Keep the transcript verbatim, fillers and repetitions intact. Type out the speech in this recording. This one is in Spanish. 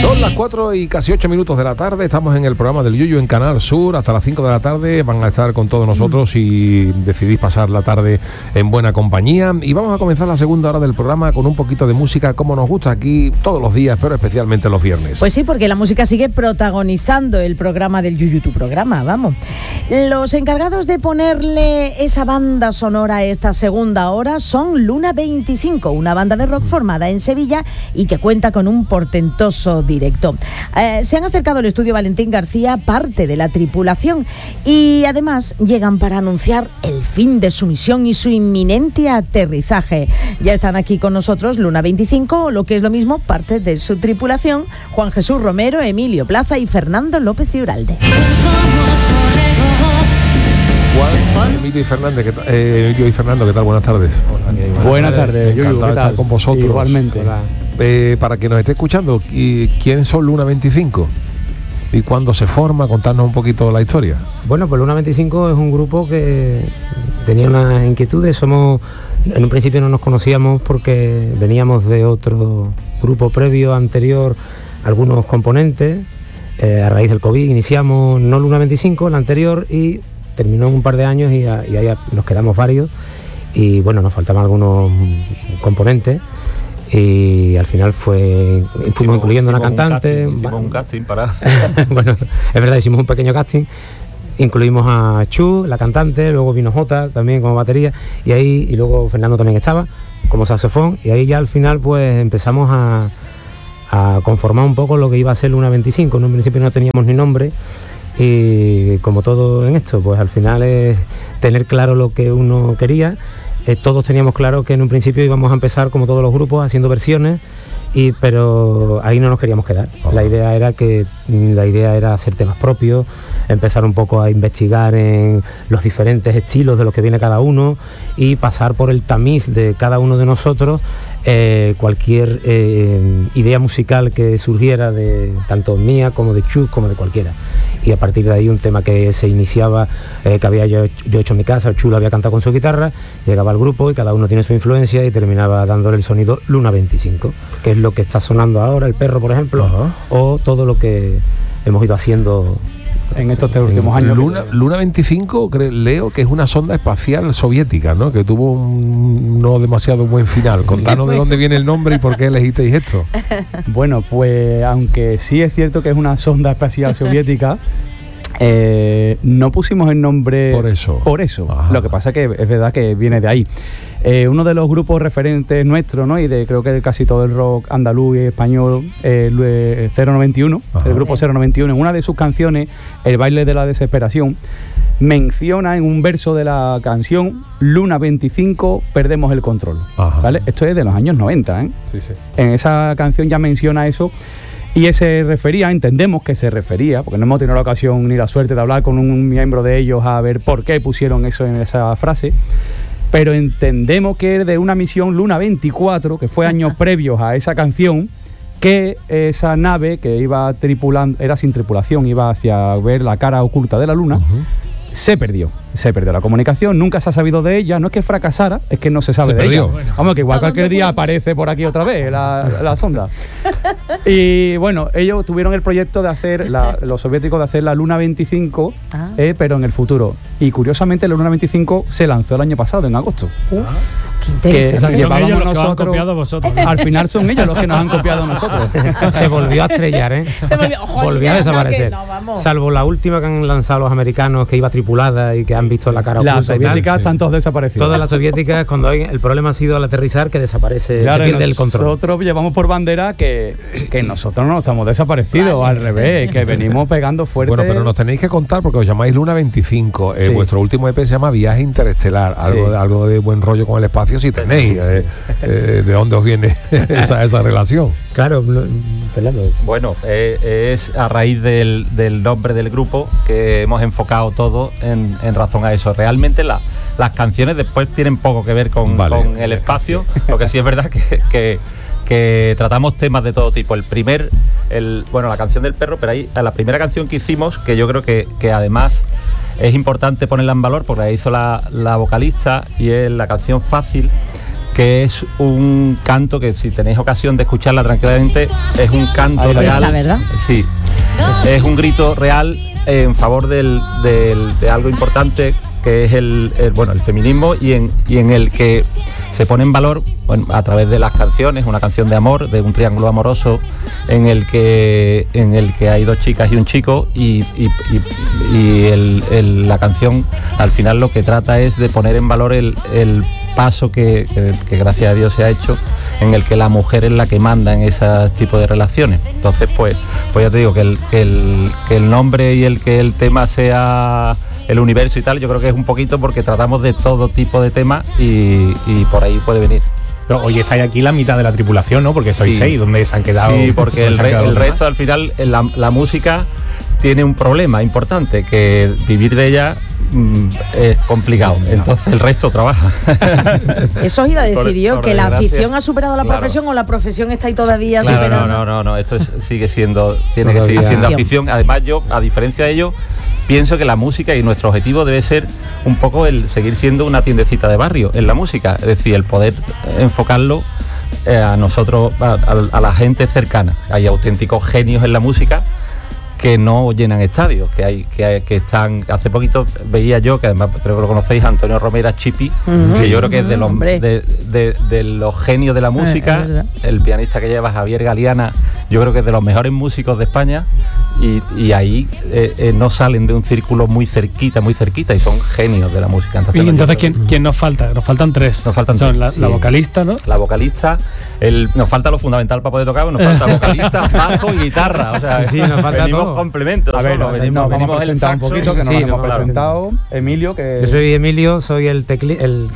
Son las cuatro y casi ocho minutos de la tarde, estamos en el programa del Yuyu en Canal Sur, hasta las cinco de la tarde van a estar con todos nosotros y decidís pasar la tarde en buena compañía. Y vamos a comenzar la segunda hora del programa con un poquito de música, como nos gusta aquí todos los días, pero especialmente los viernes. Pues sí, porque la música sigue protagonizando el programa del Yuyu, tu programa, vamos. Los encargados de ponerle esa banda sonora a esta segunda hora son Luna veinticinco, una banda de rock formada en Sevilla y que cuenta con un portentoso directo. Eh, se han acercado al estudio Valentín García, parte de la tripulación, y además llegan para anunciar el fin de su misión y su inminente aterrizaje. Ya están aquí con nosotros Luna veinticinco, o lo que es lo mismo, parte de su tripulación, Juan Jesús Romero, Emilio Plaza y Fernando López de Uralde. Juan, Emilio y Fernández, ¿qué tal? Eh, Emilio y Fernando, ¿qué tal? Buenas tardes. Hola, buenas, buenas tardes, Yuyu, encantado de estar con vosotros. Igualmente. Eh, para que nos esté escuchando, ¿quién son Luna veinticinco? ¿Y cuándo se forma? Contarnos un poquito la historia. Bueno, pues Luna veinticinco es un grupo que tenía unas inquietudes. Somos, en un principio no nos conocíamos porque veníamos de otro grupo previo, anterior, algunos componentes. Eh, a raíz del COVID iniciamos no Luna veinticinco, el anterior, y terminó en un par de años y, a, y ahí nos quedamos varios. Y bueno, nos faltaban algunos componentes. Y al final fue fuimos hicimos, incluyendo hicimos una cantante. Un casting, hicimos un casting para... Bueno, es verdad, hicimos un pequeño casting. Incluimos a Chu, la cantante, luego vino Jota también como batería, y ahí y luego Fernando también estaba como saxofón, y ahí ya al final pues empezamos a, a conformar un poco lo que iba a ser Luna veinticinco. En un principio no teníamos ni nombre, y como todo en esto, pues al final es tener claro lo que uno quería. Eh, todos teníamos claro que en un principio íbamos a empezar como todos los grupos haciendo versiones, y pero ahí no nos queríamos quedar. Uh-huh. La idea era que la idea era hacer temas propios, empezar un poco a investigar en los diferentes estilos de los que viene cada uno y pasar por el tamiz de cada uno de nosotros eh, cualquier eh, idea musical que surgiera, de tanto mía como de Chus como de cualquiera. Y a partir de ahí un tema que se iniciaba, eh, que había yo, yo hecho en mi casa, el Chu lo había cantado con su guitarra, llegaba al grupo y cada uno tiene su influencia y terminaba dándole el sonido Luna veinticinco, que es lo que está sonando ahora, el perro por ejemplo, uh-huh. o todo lo que hemos ido haciendo en estos tres últimos años. Luna, Luna veinticinco, leo que es una sonda espacial soviética, ¿no? Que tuvo un no demasiado buen final. Contanos de dónde viene el nombre y por qué elegisteis esto. Bueno, pues aunque sí es cierto que es una sonda espacial soviética, eh, no pusimos el nombre por eso. Por eso. Lo que pasa es que es verdad que viene de ahí. Eh, uno de los grupos referentes nuestros, ¿no? Y de creo que de casi todo el rock andaluz y español, eh, cero noventa y uno, Ajá. el grupo cero noventa y uno, en una de sus canciones, El baile de la desesperación, menciona en un verso de la canción Luna veinticinco, perdemos el control. ¿Vale? Esto es de los años noventa, ¿eh? Sí, sí. En esa canción ya menciona eso. Y se refería, entendemos que se refería, porque no hemos tenido la ocasión ni la suerte de hablar con un miembro de ellos a ver por qué pusieron eso en esa frase, pero entendemos que es de una misión Luna veinticuatro, que fue años previos a esa canción, que esa nave que iba tripulando, era sin tripulación, iba hacia ver la cara oculta de la Luna, uh-huh. se perdió. Se perdió la comunicación, nunca se ha sabido de ella. No es que fracasara, es que no se sabe se de perdió. ella. Bueno, vamos, que igual cualquier día aparece por aquí otra vez la, la sonda. Y bueno, ellos tuvieron el proyecto de hacer, la, los soviéticos, de hacer la Luna veinticinco, ah. eh, pero en el futuro. Y curiosamente la Luna veinticinco se lanzó el año pasado, en agosto. Uf, ah. qué interesante. O sea, que son ellos los nosotros, que han copiado vosotros. Al final son ellos los que nos han copiado a nosotros. Se volvió a estrellar, ¿eh? Se o sea, volvió, ojo, volvió a desaparecer. No, no, salvo la última que han lanzado los americanos, que iba tripulada y que han visto la cara oculta. Las soviéticas están todas desaparecidas. Todas las soviéticas, cuando hay, el problema ha sido al aterrizar que desaparece, claro, se pierde el control. Nosotros llevamos por bandera que, que nosotros no estamos desaparecidos, vale. Al revés, que venimos pegando fuerte. Bueno, pero nos tenéis que contar, porque os llamáis Luna veinticinco, eh, sí. Vuestro último E P se llama Viaje Interestelar, algo, sí. de, algo de buen rollo con el espacio si tenéis, sí, sí. Eh, eh, ¿de dónde os viene esa, esa relación? Claro, Fernando. Bueno, eh, es a raíz del, del nombre del grupo que hemos enfocado todo en, en razón a eso. Realmente la, las canciones después tienen poco que ver con, vale. con el espacio, lo que sí es verdad que, que, que tratamos temas de todo tipo. El primer, el, bueno, la canción del perro, pero ahí la primera canción que hicimos, que yo creo que, que además es importante ponerla en valor porque la hizo la, la vocalista, y es la canción Fácil, que es un canto que, si tenéis ocasión de escucharla tranquilamente, es un canto Ahí real. está, ¿verdad? Sí, es un grito real en favor del, del, de algo importante, que es el, el, bueno, el feminismo, y en, y en el que se pone en valor, bueno, a través de las canciones, una canción de amor, de un triángulo amoroso en el que, en el que hay dos chicas y un chico, y, y, y, y el, el, la canción al final lo que trata es de poner en valor el, el paso que, que, que gracias a Dios se ha hecho, en el que la mujer es la que manda en ese tipo de relaciones. Entonces, pues, pues ya te digo que el, que el, que el nombre y el que el tema sea el universo y tal, yo creo que es un poquito porque tratamos de todo tipo de temas, y, y por ahí puede venir. Pero hoy estáis aquí la mitad de la tripulación, ¿no? Porque sois Sí. seis, ¿dónde se han quedado? Sí, porque el, se han re, quedado el los demás? resto, al final, la, la música tiene un problema importante, que vivir de ella mm, es complicado. Entonces el resto trabaja. Eso os iba a decir Por- yo, por que la desgracia, afición ha superado a la claro. profesión, o la profesión está ahí todavía Claro, superando. no, no, no, no, esto es- sigue siendo, tiene que Todavía. seguir siendo Afición. afición. Además, yo, a diferencia de ello, pienso que la música y nuestro objetivo debe ser un poco el seguir siendo una tiendecita de barrio en la música, es decir, el poder enfocarlo eh, a nosotros, a, a- a la gente cercana. Hay auténticos genios en la música que no llenan estadios, que hay, que hay- que están. Hace poquito veía yo, que además creo que lo conocéis, Antonio Romera Chipi, Ujú, que yo creo que es de los, hombre. de, de- de los genios de la música, es verdad. el pianista que lleva, Javier Galeana, yo creo que es de los mejores músicos de España, y, y ahí eh, eh, no salen de un círculo muy cerquita, muy cerquita, y son genios de la música. Entonces, Y yo entonces, creo- ¿quién, ¿quién nos falta? Nos faltan tres. Nos faltan Son tres, la, sí. la vocalista, ¿no? La vocalista, el, nos falta lo fundamental para poder tocar, nos falta vocalista, bajo y guitarra. O sea, Sí, sí, nos falta venimos todo. complementos. A ver, solo, nos, venimos, nos vamos venimos a el presentar un saxo. poquito, que nos Sí, hemos nos vamos a presentado. Emilio, que Yo soy Emilio, soy el, tecli el